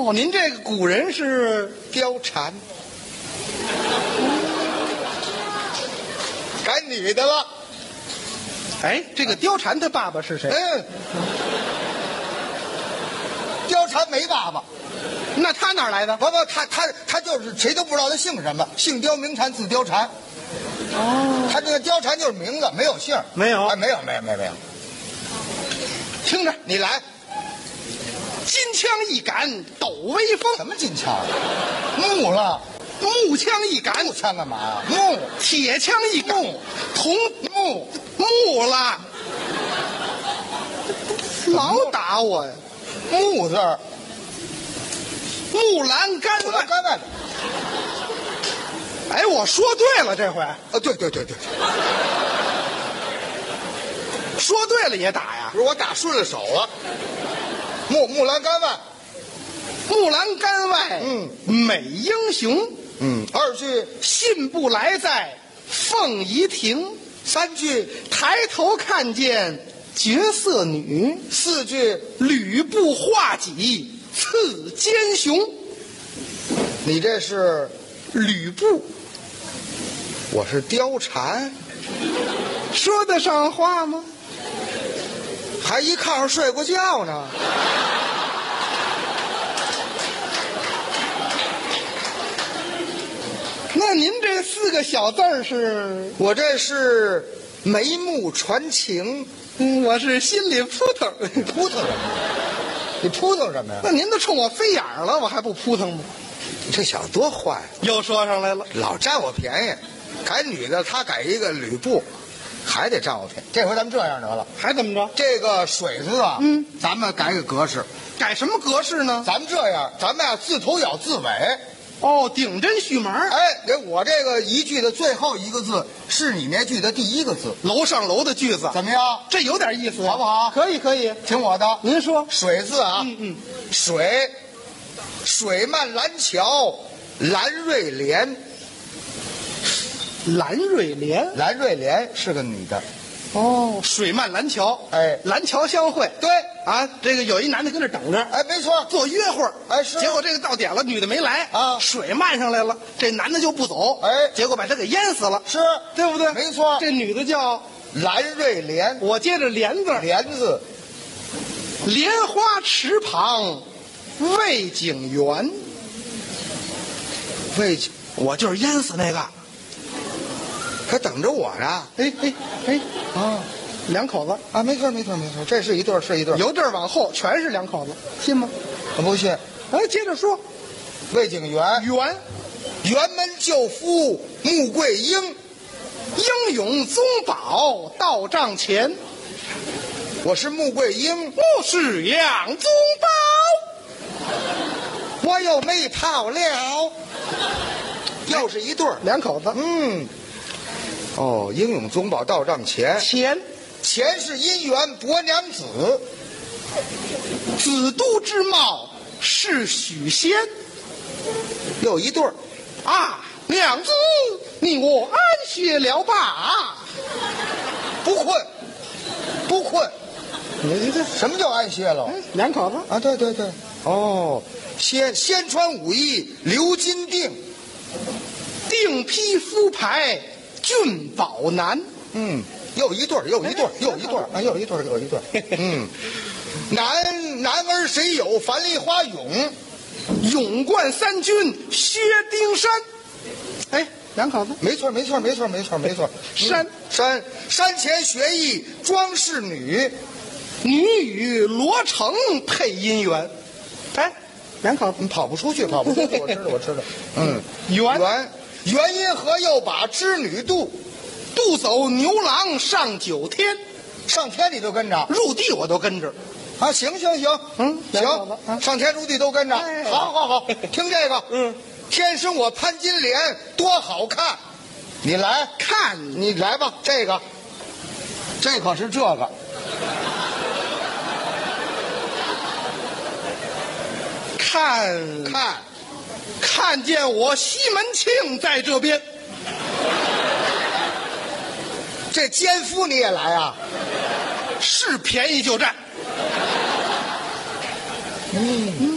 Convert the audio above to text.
哦，您这个古人是貂蝉。改女的了。 哎，这个貂蝉她爸爸是谁？ 貂蝉没爸爸。 那他哪儿来的？ 不，他就是谁都不知道他姓什么，姓貂名蝉字貂蝉。 哦， 他这个貂蝉就是名字，没有姓。 没有哎，没有。 听着， 你来。 金枪一杆抖威风。 什么金枪？木了。 木枪一杆。 木枪干嘛呀？木。 铁枪一杆。铜木了。老打我呀！ 木字儿。 木兰杆外。 杆外。 哎，我说对了这回。 对。 说对了也打呀？ 不是我打顺了手了。木兰杆外。 木兰杆外。美英雄。 二句信步来在凤仪亭。 三句抬头看见绝色女。 四句吕布画戟刺奸雄。 你这是吕布， 我是貂蝉， 说得上话吗？ 还一炕上睡过觉呢。 那您这4个小字儿是？ 我这是眉目传情。 我是心里扑腾。 扑腾什么？你扑腾什么呀？ 那您都冲我飞眼了，我还不扑腾吗？ 你这小子多坏， 又说上来了， 老占我便宜。改女的，他改一个吕布，还得占我便宜。这回咱们这样得了， 还怎么着？ 这个水字啊，咱们改个格式。 改什么格式呢？ 咱们这样，咱们字头咬字尾。 哦，顶针续门。 哎，给我这个一句的最后一个字是你那句的第一个字， 楼上楼的句子， 怎么样？ 这有点意思， 好不好？ 可以。 听我的， 您说。 水字啊，水漫蓝桥，蓝瑞莲。 蓝瑞莲， 蓝瑞莲是个女的。 哦，水漫蓝桥， 哎， 蓝桥相会。 对啊，这个有一男的跟那等着， 哎，没错， 做约会。 哎，是。 结果这个到点了，女的没来啊， 水漫上来了，这男的就不走， 哎， 结果把他给淹死了， 是对不对？ 没错。 这女的叫蓝瑞莲， 我接着莲字， 莲字， 莲花池旁魏景元， 魏景， 我就是淹死那个。 可等着我呢。 哎啊，2口子啊，没错，这是一对是一对， 由这儿往后全是2口子，信吗？ 我不信。 哎，接着说， 魏景元，辕门救夫穆桂英， 英勇宗保到帐前。 我是穆桂英， 我是杨宗保， 我又没跑了。又是一对 2口子。 哦，英勇宗保到帐前，前是姻缘伯娘子， 子都之貌是许仙。 又一对啊，娘子，你我安歇了吧？ 不困。 你这什么叫安歇了 ？2口子啊，对。哦，先穿武艺刘金定， 定批夫牌俊宝男。 又一对啊，又一对。男儿谁有樊梨花勇， 勇冠3军薛丁山。哎，2口子。 没错。山前学艺庄氏女， 女与罗成配姻缘。哎，2口子。 你跑不出去，我知道。原因何又把织女渡走牛郎上9天， 上天你都跟着， 入地我都跟着。 啊，行，行，上天入地都跟着。好，听这个。天生我潘金莲多好看，你来看， 你来吧。这可是这个。 看见我西门庆在这边， 这奸夫你也来啊？ 是便宜就占。